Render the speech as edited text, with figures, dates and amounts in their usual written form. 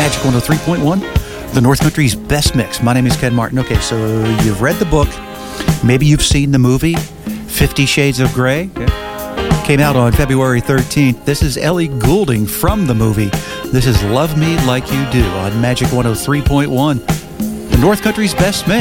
Magic 103.1, the North Country's best mix. My name is Ken Martin. Okay, so you've read the book. Maybe you've seen the movie, 50 Shades of Grey. Yeah. Came out on February 13th. This is Ellie Goulding from the movie. This is Love Me Like You Do on Magic 103.1, the North Country's best mix.